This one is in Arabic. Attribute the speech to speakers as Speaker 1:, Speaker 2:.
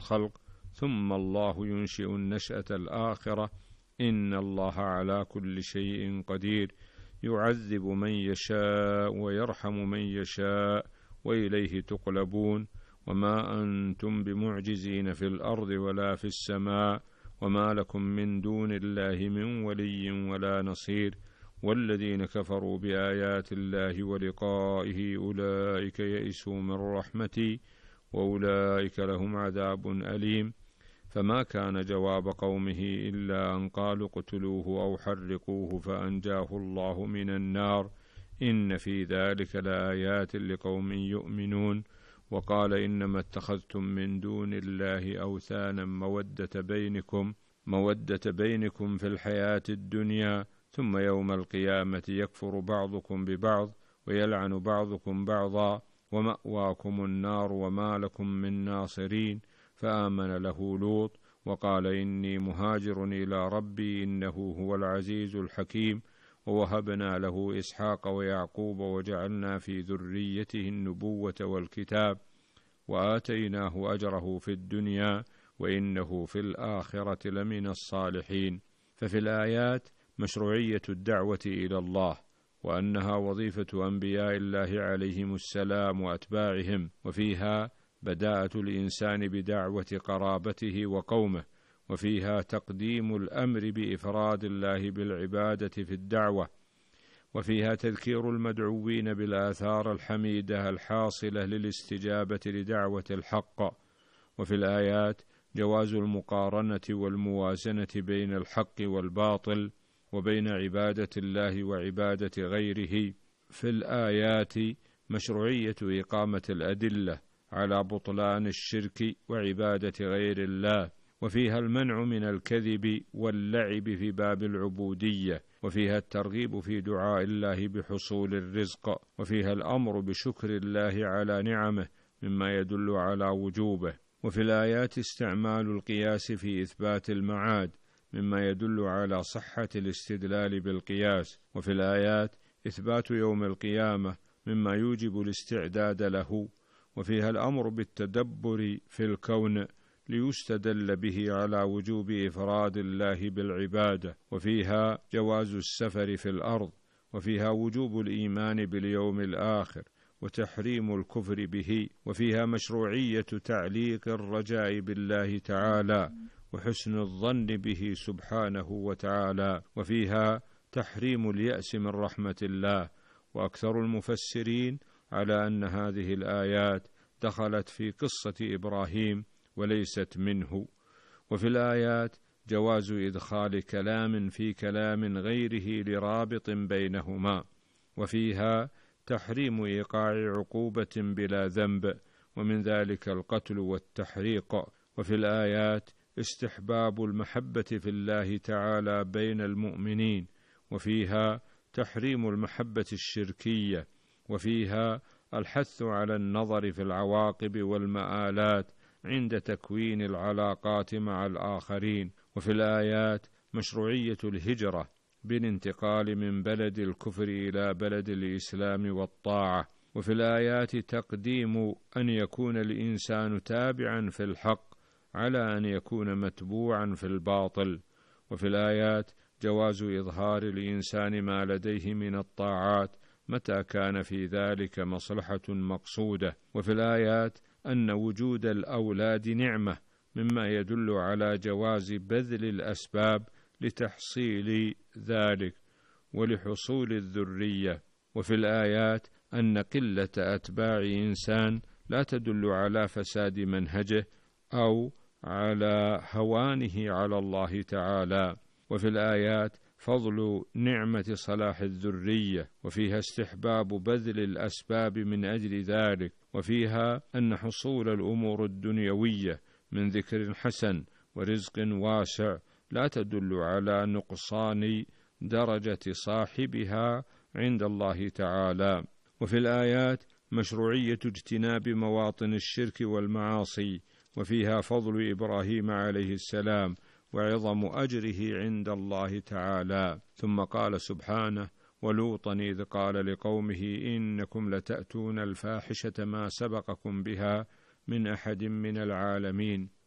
Speaker 1: الخلق ثم الله ينشئ النشأة الآخرة إن الله على كل شيء قدير يعذب من يشاء ويرحم من يشاء وإليه تقلبون وما أنتم بمعجزين في الأرض ولا في السماء وما لكم من دون الله من ولي ولا نصير والذين كفروا بآيات الله ولقائه أولئك يئسوا من رحمتي وأولئك لهم عذاب أليم فما كان جواب قومه إلا أن قالوا اقتلوه أو حرقوه فأنجاه الله من النار إن في ذلك لآيات لقوم يؤمنون وقال إنما اتخذتم من دون الله أوثانا مودة بينكم في الحياة الدنيا ثم يوم القيامة يكفر بعضكم ببعض ويلعن بعضكم بعضا ومأواكم النار وما لكم من ناصرين فآمن له لوط وقال إني مهاجر إلى ربي إنه هو العزيز الحكيم ووهبنا له إسحاق ويعقوب وجعلنا في ذريته النبوة والكتاب وآتيناه أجره في الدنيا وإنه في الآخرة لمن الصالحين. ففي الآيات مشروعية الدعوة إلى الله وأنها وظيفة أنبياء الله عليهم السلام وأتباعهم، وفيها بداءة الإنسان بدعوة قرابته وقومه، وفيها تقديم الأمر بإفراد الله بالعبادة في الدعوة، وفيها تذكير المدعوين بالآثار الحميدة الحاصلة للاستجابة لدعوة الحق. وفي الآيات جواز المقارنة والموازنة بين الحق والباطل وبين عبادة الله وعبادة غيره. في الآيات مشروعية إقامة الأدلة على بطلان الشرك وعبادة غير الله، وفيها المنع من الكذب واللعب في باب العبودية، وفيها الترغيب في دعاء الله بحصول الرزق، وفيها الأمر بشكر الله على نعمه مما يدل على وجوبه. وفي الآيات استعمال القياس في إثبات المعاد مما يدل على صحة الاستدلال بالقياس. وفي الآيات إثبات يوم القيامة مما يوجب الاستعداد له، وفيها الأمر بالتدبر في الكون ليستدل به على وجوب إفراد الله بالعبادة، وفيها جواز السفر في الأرض، وفيها وجوب الإيمان باليوم الآخر وتحريم الكفر به، وفيها مشروعية تعليق الرجاء بالله تعالى وحسن الظن به سبحانه وتعالى، وفيها تحريم اليأس من رحمة الله. وأكثر المفسرين على أن هذه الآيات دخلت في قصة إبراهيم وليست منه. وفي الآيات جواز إدخال كلام في كلام غيره لرابط بينهما، وفيها تحريم إيقاع عقوبة بلا ذنب، ومن ذلك القتل والتحريق. وفي الآيات استحباب المحبة في الله تعالى بين المؤمنين، وفيها تحريم المحبة الشركية، وفيها الحث على النظر في العواقب والمآلات عند تكوين العلاقات مع الآخرين. وفي الآيات مشروعية الهجرة بالانتقال من بلد الكفر إلى بلد الإسلام والطاعة. وفي الآيات تقديم أن يكون الإنسان تابعا في الحق على أن يكون متبوعا في الباطل. وفي الآيات جواز إظهار الإنسان ما لديه من الطاعات متى كان في ذلك مصلحة مقصودة. وفي الآيات أن وجود الأولاد نعمة مما يدل على جواز بذل الأسباب لتحصيل ذلك ولحصول الذرية. وفي الآيات أن قلة أتباع إنسان لا تدل على فساد منهجه أو على هوانه على الله تعالى. وفي الآيات فضل نعمة صلاح الذرية، وفيها استحباب بذل الأسباب من أجل ذلك، وفيها أن حصول الأمور الدنيوية من ذكر حسن ورزق واسع لا تدل على نقصان درجة صاحبها عند الله تعالى. وفي الآيات مشروعية اجتناب مواطن الشرك والمعاصي، وفيها فضل إبراهيم عليه السلام وعظم أجره عند الله تعالى. ثم قال سبحانه: ولوطا إذ قال لقومه إنكم لتأتون الفاحشة ما سبقكم بها من أحد من العالمين.